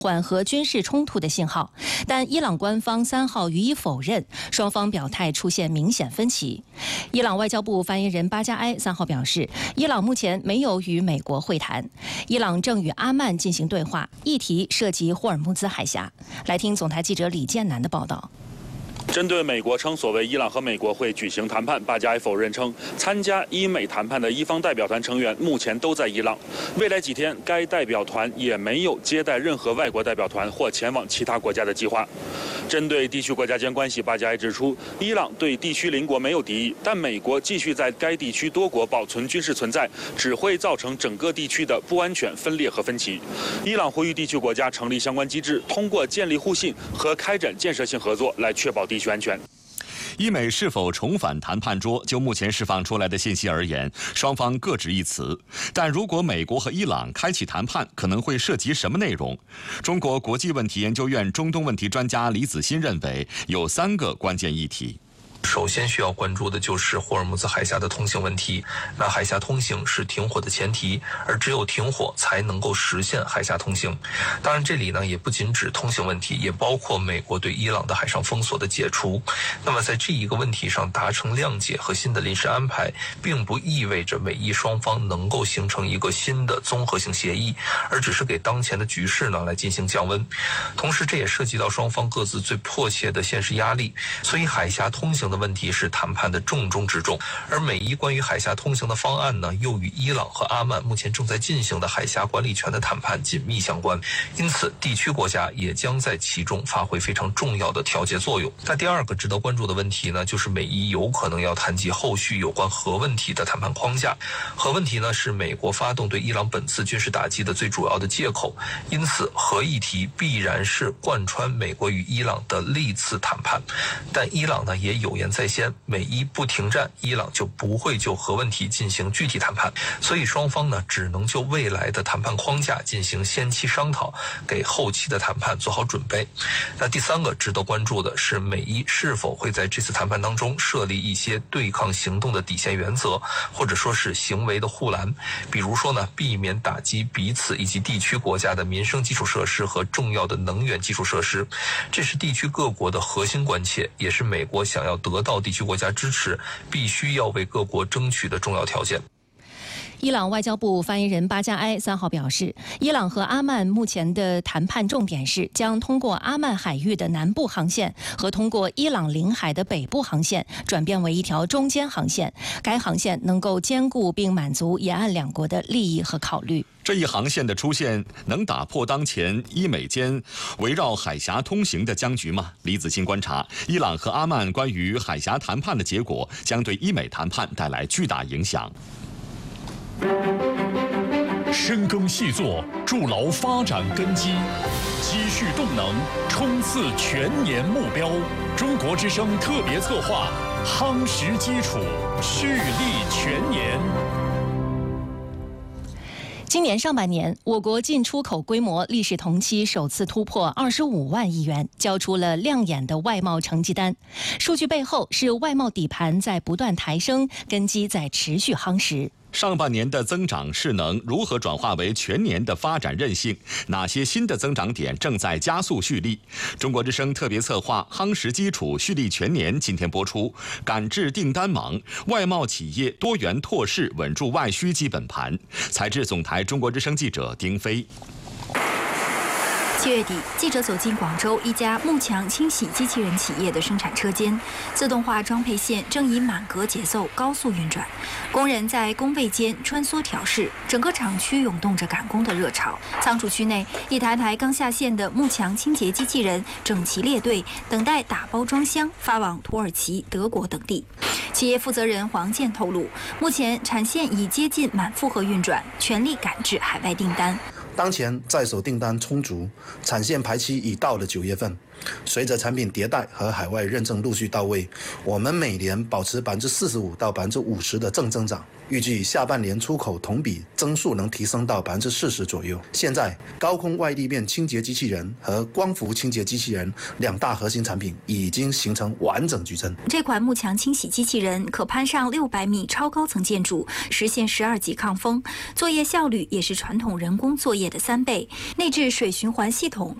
缓和军事冲突的信号，但伊朗官方3号予以否认，双方表态出现明显分歧。伊朗外交部发言人巴加埃3号表示，伊朗目前没有与美国会谈，伊朗正与阿曼进行对话，议题涉及霍尔木兹海峡。来听总台记者李建南的报道。 针对美国称所谓伊朗和美国会举行谈判，巴加埃否认称，参加伊美谈判的伊方代表团成员目前都在伊朗，未来几天该代表团也没有接待任何外国代表团或前往其他国家的计划。针对地区国家间关系，巴加埃指出，伊朗对地区邻国没有敌意，但美国继续在该地区多国保存军事存在，只会造成整个地区的不安全、分裂和分歧。伊朗呼吁地区国家成立相关机制，通过建立互信和开展建设性合作来确保地区安全。 伊美是否重返谈判桌？就目前释放出来的信息而言，双方各执一词。但如果美国和伊朗开启谈判，可能会涉及什么内容？中国国际问题研究院中东问题专家李子欣认为，有3个关键议题。 首先需要关注的就是霍尔木兹海峡的通行问题。那海峡通行是停火的前提，而只有停火才能够实现海峡通行。当然，这里呢也不仅指通行问题，也包括美国对伊朗的海上封锁的解除。那么在这一个问题上达成谅解和新的临时安排，并不意味着美伊双方能够形成一个新的综合性协议，而只是给当前的局势呢来进行降温。同时，这也涉及到双方各自最迫切的现实压力，所以海峡通行的问题是谈判的重中之重，而美伊关于海峡通行的方案呢，又与伊朗和阿曼目前正在进行的海峡管理权的谈判紧密相关，因此地区国家也将在其中发挥非常重要的调节作用。那第2个值得关注的问题呢，就是美伊有可能要谈及后续有关核问题的谈判框架。核问题呢，是美国发动对伊朗本次军事打击的最主要的借口，因此核议题必然是贯穿美国与伊朗的历次谈判。但伊朗呢也有言在先，美伊不停战，伊朗就不会就核问题进行具体谈判，所以双方呢只能就未来的谈判框架进行先期商讨，给后期的谈判做好准备。那第3个值得关注的是，美伊是否会在这次谈判当中设立一些对抗行动的底线原则，或者说是行为的护栏，比如说呢，避免打击彼此以及地区国家的民生基础设施和重要的能源基础设施。这是地区各国的核心关切，也是美国想要得到地区国家支持，必须要为各国争取的重要条件。 伊朗外交部发言人巴加埃3号表示，伊朗和阿曼目前的谈判重点是将通过阿曼海域的南部航线和通过伊朗领海的北部航线转变为一条中间航线，该航线能够兼顾并满足沿岸2国的利益和考虑。 这一航线的出现能打破当前伊美间围绕海峡通行的僵局吗？李子欣观察，伊朗和阿曼关于海峡谈判的结果将对伊美谈判带来巨大影响。 深耕细作，筑牢发展根基，积蓄动能，冲刺全年目标。中国之声特别策划，夯实基础，蓄力全年。 今年上半年，我国进出口规模历史同期首次突破25万亿元，交出了亮眼的外贸成绩单。数据背后是外贸底盘在不断抬升，根基在持续夯实。 上半年的增长势能如何转化为全年的发展韧性？哪些新的增长点正在加速蓄力？中国之声特别策划夯实基础，蓄力全年今天播出，赶制订单忙，外贸企业多元拓市，稳住外需基本盘。采制总台中国之声记者丁飞。 7月底，记者走进广州一家幕墙清洗机器人企业的生产车间，自动化装配线正以满格节奏高速运转，工人在工位间穿梭调试，整个厂区涌动着赶工的热潮。仓储区内，一台台刚下线的幕墙清洁机器人整齐列队，等待打包装箱发往土耳其、德国等地。企业负责人黄健透露，目前产线已接近满负荷运转，全力赶制海外订单。 当前在手订单充足，产线排期已到了9月份。随着产品迭代和海外认证陆续到位，我们每年保持45%到50%的正增长。 预计下半年出口同比增速能提升到40%左右。现在高空外立面清洁机器人和光伏清洁机器人2大核心产品已经形成完整矩阵。 这款幕墙清洗机器人可攀上600米超高层建筑，实现12级抗风，作业效率也是传统人工作业的3倍。内置水循环系统